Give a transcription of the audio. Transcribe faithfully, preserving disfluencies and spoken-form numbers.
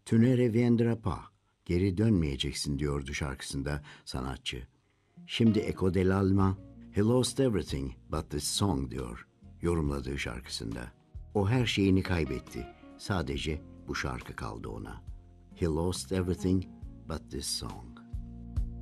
Tu ne reviendras pas, geri dönmeyeceksin diyordu şarkısında sanatçı. Şimdi Echo del Alma, He lost everything but this song diyor yorumladığı şarkısında. O her şeyini kaybetti, sadece bu şarkı kaldı ona. He lost everything but this song.